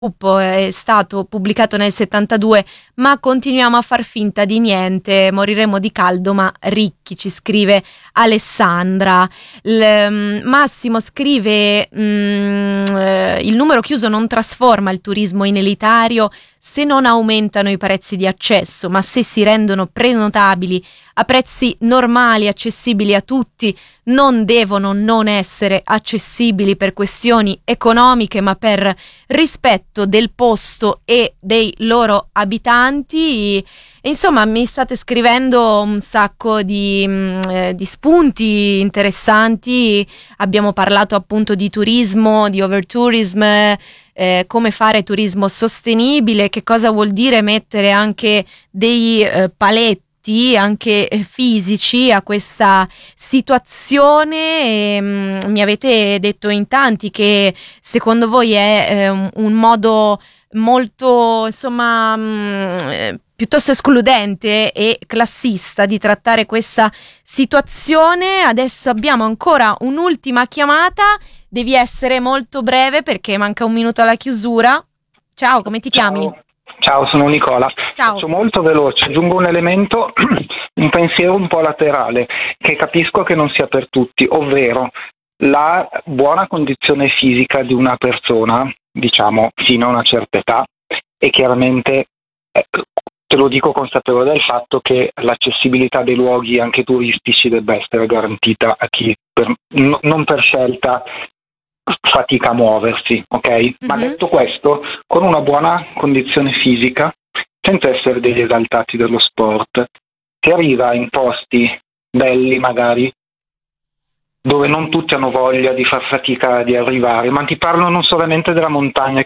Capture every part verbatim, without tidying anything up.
è stato pubblicato nel settantadue, ma continuiamo a far finta di niente, moriremo di caldo ma ricchi, ci scrive Alessandra. L- Massimo scrive mm, eh, il numero chiuso non trasforma il turismo in elitario se non aumentano i prezzi di accesso, ma se si rendono prenotabili a prezzi normali, accessibili a tutti. Non devono non essere accessibili per questioni economiche, ma per rispetto del posto e dei loro abitanti. E insomma, mi state scrivendo un sacco di, mh, di spunti interessanti. Abbiamo parlato appunto di turismo, di overtourism, eh, come fare turismo sostenibile, che cosa vuol dire mettere anche dei eh, paletti anche fisici a questa situazione. E, mh, mi avete detto in tanti che secondo voi è eh, un, un modo molto, insomma, mh, piuttosto escludente e classista di trattare questa situazione. Adesso abbiamo ancora un'ultima chiamata, devi essere molto breve perché manca un minuto alla chiusura. Ciao, come ti Ciao. chiami? Ciao, sono Nicola. Ciao. Faccio molto veloce, aggiungo un elemento, un pensiero un po' laterale, che capisco che non sia per tutti, ovvero la buona condizione fisica di una persona, diciamo, fino a una certa età, e chiaramente, eh, te lo dico consapevole del fatto che l'accessibilità dei luoghi anche turistici debba essere garantita a chi, per, n- non per scelta, fatica a muoversi, ok? Mm-hmm. Ma detto questo, con una buona condizione fisica, senza essere degli esaltati dello sport, si arriva in posti belli magari, dove non tutti hanno voglia di far fatica di arrivare, ma ti parlo non solamente della montagna,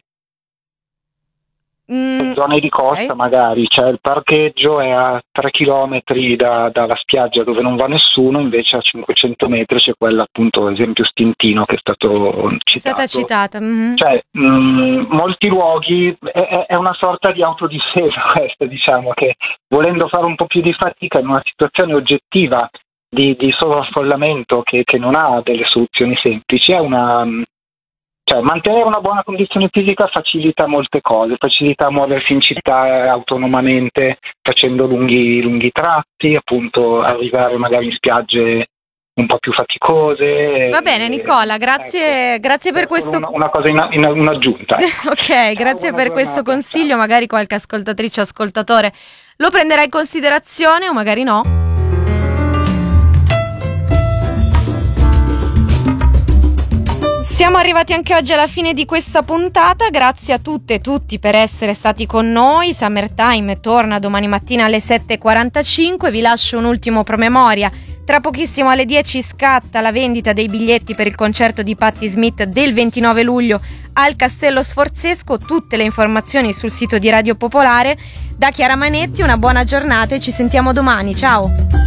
mm, zone di costa, okay. Magari, cioè il parcheggio è a tre chilometri da, dalla spiaggia dove non va nessuno, invece a cinquecento metri c'è quella, appunto, esempio Stintino, che è stato citato. È stata citata. Mm-hmm. Cioè, mh, molti luoghi, è, è una sorta di autodifesa questa, diciamo, che volendo fare un po' più di fatica in una situazione oggettiva di, di sovraffollamento che, che non ha delle soluzioni semplici, è una... Cioè, mantenere una buona condizione fisica facilita molte cose, facilita muoversi in città autonomamente, facendo lunghi, lunghi tratti, appunto arrivare magari in spiagge un po' più faticose. Va bene Nicola, grazie, ecco, grazie per questo. Una, una cosa in, in, in aggiunta. Ecco. Ok, Ciao, grazie per giornata. questo consiglio, ciao. Magari qualche ascoltatrice o ascoltatore lo prenderà in considerazione o magari no. Siamo arrivati anche oggi alla fine di questa puntata, grazie a tutte e tutti per essere stati con noi. Summertime torna domani mattina alle sette e quarantacinque, vi lascio un ultimo promemoria. Tra pochissimo alle dieci scatta la vendita dei biglietti per il concerto di Patti Smith del ventinove luglio al Castello Sforzesco, tutte le informazioni sul sito di Radio Popolare. Da Chiara Manetti una buona giornata e ci sentiamo domani, ciao!